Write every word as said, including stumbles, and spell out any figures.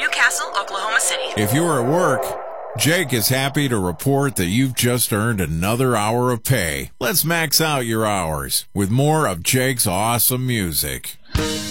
Newcastle, Oklahoma City. If you're at work, Jake is happy to report that you've just earned another hour of pay. Let's max out your hours with more of Jake's awesome music.